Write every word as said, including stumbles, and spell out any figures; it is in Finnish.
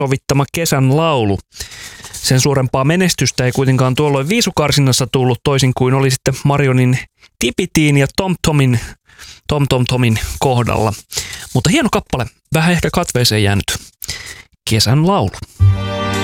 sovittama Kesän laulu. Sen suurempaa menestystä ei kuitenkaan tuolloin viisukarsinnassa tullut, toisin kuin oli sitten Marionin Tipitiin ja Tom Tomin, Tom Tom Tomin kohdalla. Mutta hieno kappale, vähän ehkä katveeseen jäänyt Kesän laulu.